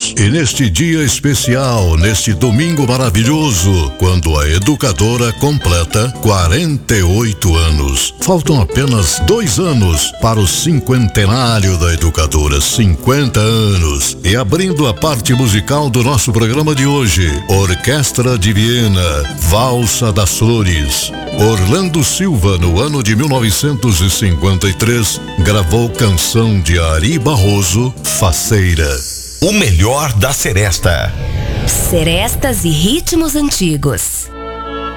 anos. E neste dia especial, neste domingo maravilhoso, quando a educadora completa 48 anos. Faltam apenas 2 anos para o cinquentenário da educadora, 50 anos. E abrindo a parte musical do nosso programa de hoje, Orquestra de Viena, Valsa das Flores. Orlando Silva, no ano de 1953, gravou canção de Ari Barroso, Faceira. O melhor da seresta. Serestas e ritmos antigos.